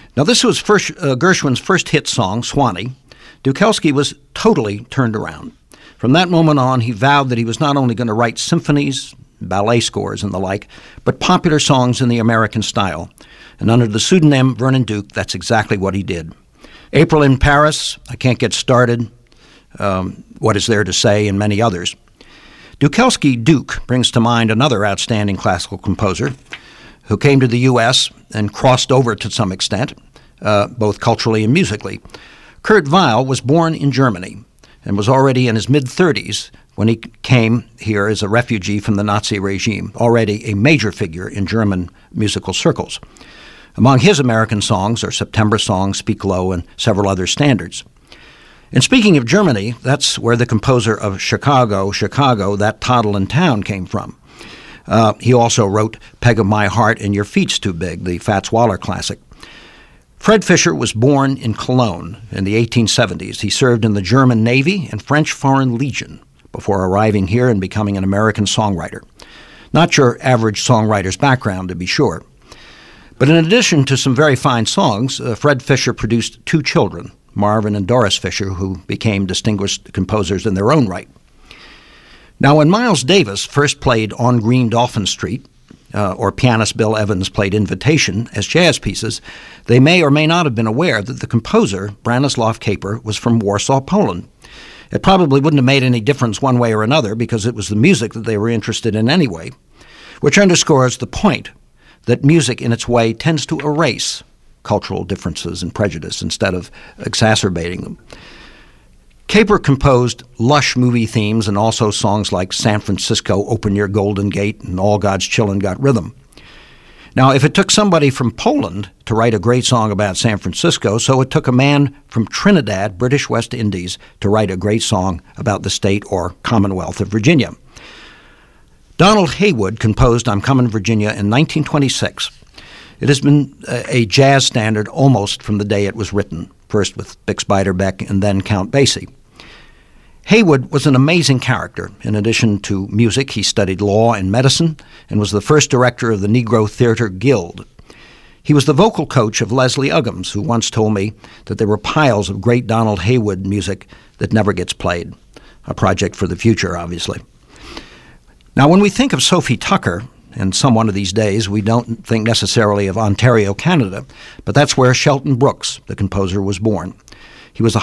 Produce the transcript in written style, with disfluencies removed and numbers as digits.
Now, this was Gershwin's first hit song, Swanee. Dukowski was totally turned around. From that moment on, he vowed that he was not only going to write symphonies, ballet scores, and the like, but popular songs in the American style. And under the pseudonym Vernon Duke, that's exactly what he did. April in Paris, I Can't Get Started, What Is There to Say, and many others. Dukowski Duke brings to mind another outstanding classical composer who came to the U.S. and crossed over to some extent, both culturally and musically. Kurt Weill was born in Germany and was already in his mid-30s when he came here as a refugee from the Nazi regime, already a major figure in German musical circles. Among his American songs are September Song, Speak Low, and several other standards. And speaking of Germany, that's where the composer of Chicago, That Toddle in Town came from. He also wrote Peg of My Heart and Your Feet's Too Big, the Fats Waller classic. Fred Fischer was born in Cologne in the 1870s. He served in the German Navy and French Foreign Legion before arriving here and becoming an American songwriter. Not your average songwriter's background, to be sure. But in addition to some very fine songs, Fred Fischer produced two children, Marvin and Doris Fischer, who became distinguished composers in their own right. Now, when Miles Davis first played On Green Dolphin Street, or pianist Bill Evans played Invitation as jazz pieces, they may or may not have been aware that the composer, Branislaw Kaper, was from Warsaw, Poland. It probably wouldn't have made any difference one way or another because it was the music that they were interested in anyway, which underscores the point that music in its way tends to erase cultural differences and prejudice instead of exacerbating them. Kaper composed lush movie themes and also songs like San Francisco, Open Your Golden Gate, and All God's Children Got Rhythm. Now, if it took somebody from Poland to write a great song about San Francisco, so it took a man from Trinidad, British West Indies, to write a great song about the state or Commonwealth of Virginia. Donald Haywood composed I'm Comin' Virginia in 1926. It has been a jazz standard almost from the day it was written, first with Bix Beiderbecke and then Count Basie. Haywood was an amazing character. In addition to music, he studied law and medicine and was the first director of the Negro Theater Guild. He was the vocal coach of Leslie Uggams, who once told me that there were piles of great Donald Haywood music that never gets played. A project for the future, obviously. Now, when we think of Sophie Tucker, and some one of these days, we don't think necessarily of Ontario, Canada, but that's where Shelton Brooks, the composer, was born. He was a